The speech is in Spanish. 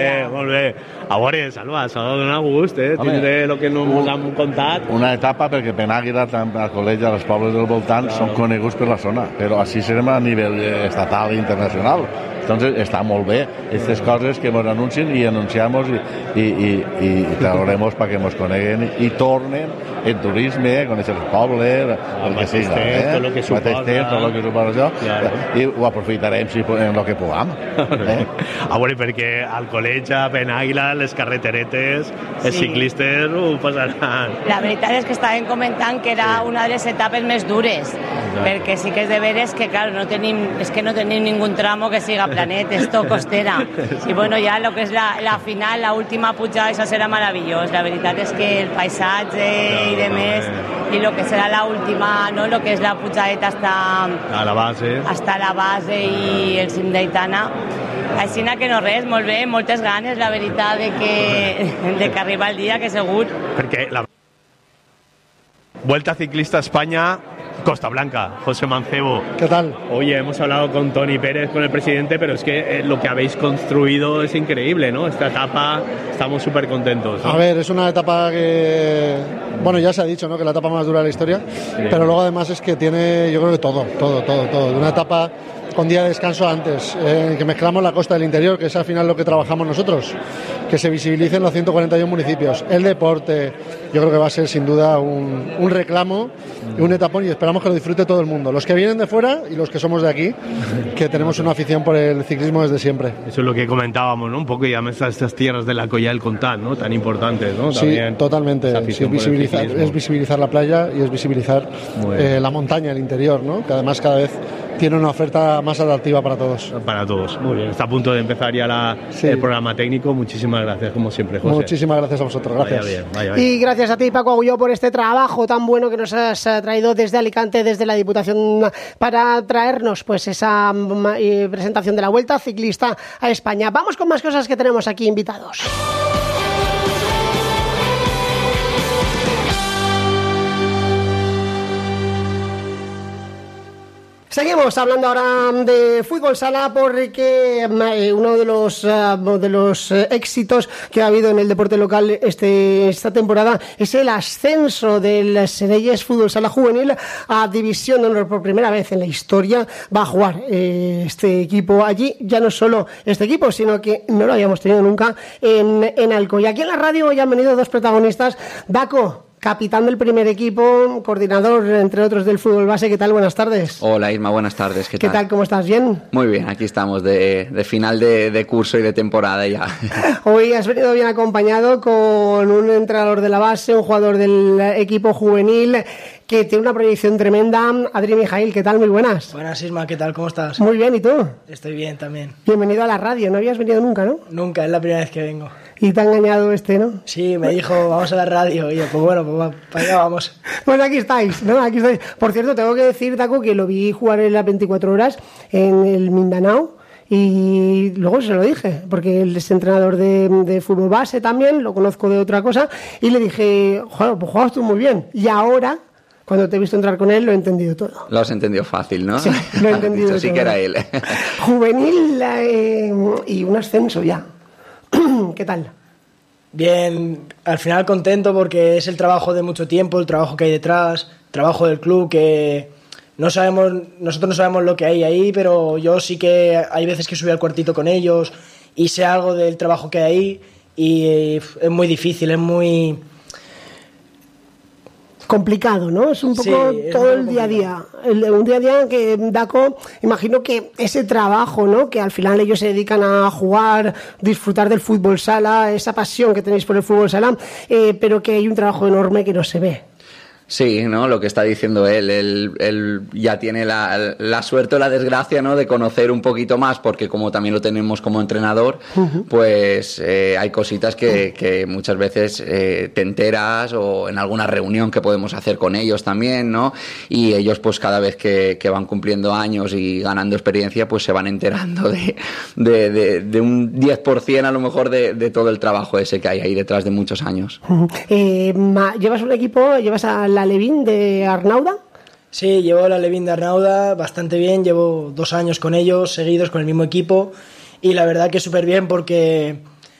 Molt bé. A veure, Salva, s'ha de donar gust, tindré el que no ens han contat. Una etapa perquè Penàguila, tant al col·legi, als pobles del voltant, són coneguts per la zona, però així serem a nivell estatal i internacional. Entonces está muy bien estas cosas que nos anuncien y anunciamos y trauremos para que nos coneguen y tornen en turismo, conèixer els pobles, el que siga, tot el que suposa això, i ho aprofitarem en el que puguem. A veure, perquè al col·legi, a Penàguila, les carreteretes, els ciclistes ho passaran. La veritat és que estàvem comentant que era una de les etapes més dures, perquè sí que és de veres que, clar, no tenim ningún tramo que siga planet, és tot costera. I bueno, ja el que és la final, la última pujada, això serà meravellós. La veritat és que el paisatge i de més, i el que serà la última, no? El que és la pujadeta a la base i el cim d'Aitana. Així que no res, molt bé, moltes ganes, la veritat, de que arriba el dia, que segur. Perquè la Vuelta Ciclista a España, Costa Blanca, José Mancebo. ¿Qué tal? Oye, hemos hablado con Toni Pérez, con el presidente, pero es que lo que habéis construido es increíble, ¿no? Esta etapa, estamos súper contentos, ¿no? A ver, es una etapa que, bueno, ya se ha dicho, ¿no?, que es la etapa más dura de la historia, sí. Pero luego además es que tiene, yo creo que todo. Una etapa con día de descanso antes, que mezclamos la costa del interior, que es al final lo que trabajamos nosotros, que se visibilicen los 141 municipios, el deporte. Yo creo que va a ser sin duda un reclamo y un etapón, y esperamos que lo disfrute todo el mundo, los que vienen de fuera y los que somos de aquí, que tenemos una afición por el ciclismo desde siempre. Eso es lo que comentábamos, ¿no? Un poco, y además estas tierras de la Colla del Contat, ¿no?, tan importantes, ¿no? También sí, totalmente. Sí, es visibilizar la playa y es visibilizar la montaña, el interior, ¿no?, que además cada vez tiene una oferta más atractiva para todos. Para todos, muy bien. Está a punto de empezar ya el programa técnico. Muchísimas gracias, como siempre, José. Muchísimas gracias a vosotros, gracias. Vaya bien. Y gracias a ti, Paco Agulló, por este trabajo tan bueno que nos has traído desde Alicante, desde la Diputación, para traernos pues esa presentación de la Vuelta Ciclista a España. Vamos con más cosas que tenemos aquí invitados. Seguimos hablando ahora de fútbol sala, porque uno de los éxitos que ha habido en el deporte local esta temporada es el ascenso del Sedelles Fútbol Sala Juvenil a División de Honor. Por primera vez en la historia va a jugar este equipo allí. Ya no solo este equipo, sino que no lo habíamos tenido nunca en Alcoy. Aquí en la radio ya han venido dos protagonistas. Daco, capitán del primer equipo, coordinador, entre otros, del fútbol base. ¿Qué tal? Buenas tardes. Hola, Isma, buenas tardes. ¿Qué tal? ¿Cómo estás? ¿Bien? Muy bien, aquí estamos de final de curso y de temporada ya. Hoy has venido bien acompañado con un entrenador de la base, un jugador del equipo juvenil que tiene una proyección tremenda. Adri Mijail, ¿qué tal? Muy buenas. Buenas, Isma, ¿qué tal? ¿Cómo estás? Muy bien, ¿y tú? Estoy bien también. Bienvenido a la radio, no habías venido nunca, ¿no? Nunca, es la primera vez que vengo. Y te ha engañado ¿no? Sí, me dijo, vamos a la radio. Y yo, pues bueno, pues para allá vamos. Pues aquí estáis, ¿no? Aquí estáis. Por cierto, tengo que decir, Taco, que lo vi jugar en las 24 horas en el Mindanao. Y luego se lo dije, porque él es entrenador de fútbol base también, lo conozco de otra cosa. Y le dije, joder, pues jugabas tú muy bien. Y ahora, cuando te he visto entrar con él, lo he entendido todo. Lo has entendido fácil, ¿no? Sí, lo he entendido todo. Sí que era él. Juvenil y un ascenso ya. ¿Qué tal? Bien, al final contento porque es el trabajo de mucho tiempo, el trabajo que hay detrás, el trabajo del club que nosotros no sabemos lo que hay ahí, pero yo sí que hay veces que subí al cuartito con ellos y sé algo del trabajo que hay ahí, y es muy difícil, es muy complicado, ¿no? Es un poco todo el día a día. Un día a día que, Daco, imagino que ese trabajo, ¿no?, que al final ellos se dedican a jugar, disfrutar del fútbol sala, esa pasión que tenéis por el fútbol sala, pero que hay un trabajo enorme que no se ve. Sí, ¿no? Lo que está diciendo él ya tiene la suerte o la desgracia, ¿no?, de conocer un poquito más, porque como también lo tenemos como entrenador, pues hay cositas que muchas veces te enteras, o en alguna reunión que podemos hacer con ellos también, ¿no? Y ellos, pues cada vez que van cumpliendo años y ganando experiencia, pues se van enterando de un 10% a lo mejor de todo el trabajo ese que hay ahí detrás de muchos años. ¿Llevas un equipo? ¿Llevas a la Levín de Arnauda? Sí, llevo la Levín de Arnauda bastante bien, llevo 2 años con ellos seguidos, con el mismo equipo, y la verdad que súper bien, porque